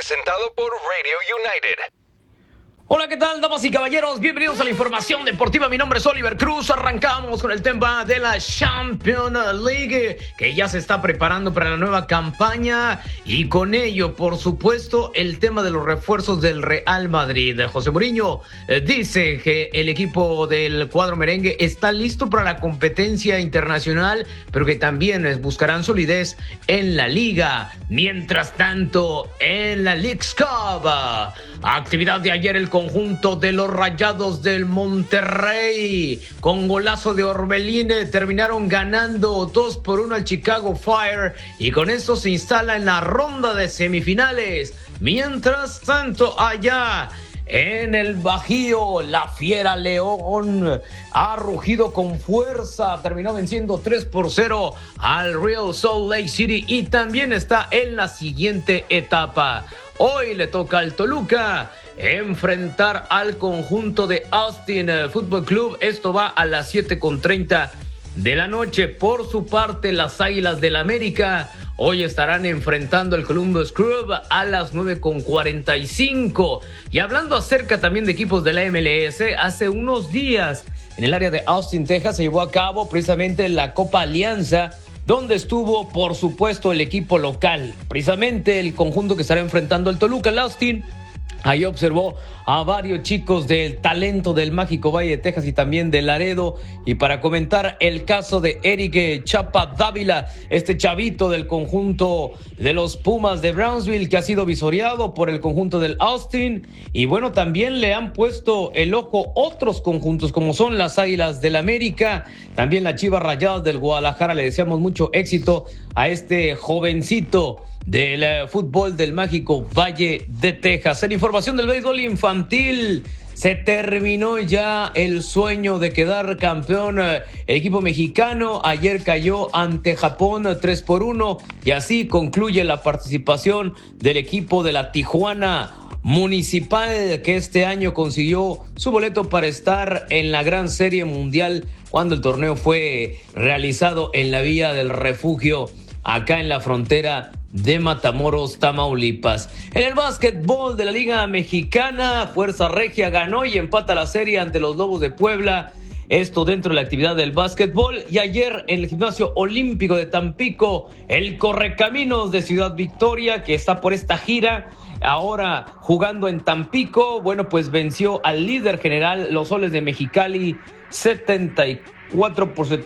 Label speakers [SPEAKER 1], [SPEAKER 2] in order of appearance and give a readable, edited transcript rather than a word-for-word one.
[SPEAKER 1] presentado por Radio United.
[SPEAKER 2] Hola, ¿qué tal, damas y caballeros? Bienvenidos a la información deportiva. Mi nombre es Oliver Cruz. Arrancamos con el tema de la Champions League, que ya se está preparando para la nueva campaña. Y con ello, por supuesto, el tema de los refuerzos del Real Madrid. José Mourinho dice que el equipo del cuadro merengue está listo para la competencia internacional, pero que también buscarán solidez en la Liga. Mientras tanto, en la Leagues Cup, actividad de ayer, el conjunto de los Rayados del Monterrey, con golazo de Orbelín, terminaron ganando 2-1 al Chicago Fire y con esto se instala en la ronda de semifinales. Mientras tanto, allá en el Bajío, la Fiera León ha rugido con fuerza, terminó venciendo 3-0 al Real Salt Lake City y también está en la siguiente etapa. Hoy le toca al Toluca enfrentar al conjunto de Austin Football Club. Esto va a las 7:30 de la noche. Por su parte, las Águilas del América hoy estarán enfrentando al Columbus Crew a las 9:45. Y hablando acerca también de equipos de la MLS, hace unos días en el área de Austin, Texas, se llevó a cabo precisamente la Copa Alianza, donde estuvo, por supuesto, el equipo local, precisamente el conjunto que estará enfrentando al Toluca, el Austin. Ahí observó a varios chicos del talento del mágico Valle de Texas y también de Laredo. Y para comentar el caso de Eric Chapa Dávila, este chavito del conjunto de los Pumas de Brownsville, que ha sido visoreado por el conjunto del Austin. Y bueno, también le han puesto el ojo otros conjuntos como son las Águilas del América, también las Chivas Rayadas del Guadalajara. Le deseamos mucho éxito a este jovencito del fútbol del mágico Valle de Texas. En información del béisbol infantil, se terminó ya el sueño de quedar campeón el equipo mexicano. Ayer cayó ante Japón 3-1 y así concluye la participación del equipo de la Tijuana Municipal, que este año consiguió su boleto para estar en la Gran Serie Mundial cuando el torneo fue realizado en la Villa del Refugio, acá en la frontera de Matamoros, Tamaulipas. En el básquetbol de la Liga Mexicana, Fuerza Regia ganó y empata la serie ante los Lobos de Puebla. Esto dentro de la actividad del básquetbol. Y ayer en el Gimnasio Olímpico de Tampico, el Correcaminos de Ciudad Victoria, que está por esta gira, ahora jugando en Tampico, bueno, pues venció al líder general, los Soles de Mexicali, 74 por